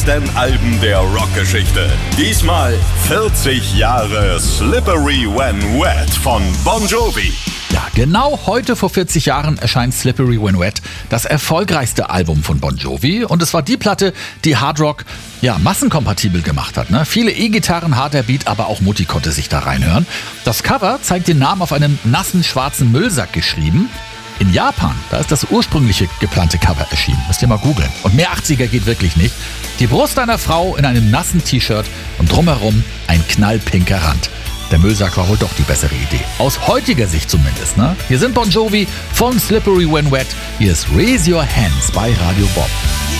besten Alben der Rockgeschichte. Diesmal 40 Jahre Slippery When Wet von Bon Jovi. Ja, genau heute vor 40 Jahren erscheint Slippery When Wet, das erfolgreichste Album von Bon Jovi. Und es war die Platte, die Hard Rock massenkompatibel gemacht hat. Ne? Viele E-Gitarren, harter Beat, aber auch Mutti konnte sich da reinhören. Das Cover zeigt den Namen auf einem nassen schwarzen Müllsack geschrieben. In Japan, da ist das ursprüngliche geplante Cover erschienen. Müsst ihr mal googeln. Und mehr 80er geht wirklich nicht. Die Brust einer Frau in einem nassen T-Shirt und drumherum ein knallpinker Rand. Der Müllsack war wohl doch die bessere Idee. Aus heutiger Sicht zumindest. Ne? Hier sind Bon Jovi von Slippery When Wet. Hier ist Raise Your Hands bei Radio Bob.